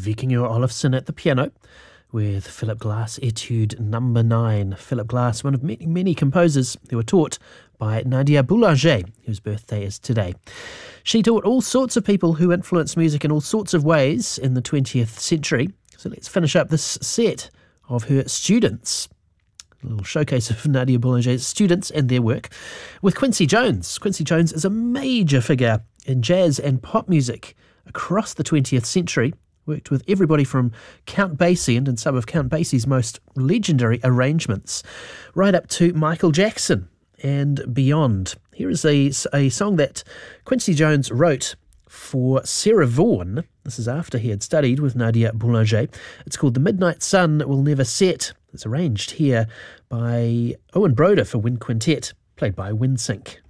Vikingur Olafsson at the piano with Philip Glass Etude Number 9. Philip Glass, one of many, many composers who were taught by Nadia Boulanger, whose birthday is today. She taught all sorts of people who influenced music in all sorts of ways in the 20th century. So let's finish up this set of her students. A little showcase of Nadia Boulanger's students and their work with Quincy Jones. Quincy Jones is a major figure in jazz and pop music across the 20th century. Worked with everybody from Count Basie and in some of Count Basie's most legendary arrangements, right up to Michael Jackson and beyond. Here is a song that Quincy Jones wrote for Sarah Vaughan. This is after he had studied with Nadia Boulanger. It's called The Midnight Sun Will Never Set. It's arranged here by Owen Broder for Wind Quintet, played by Windsync.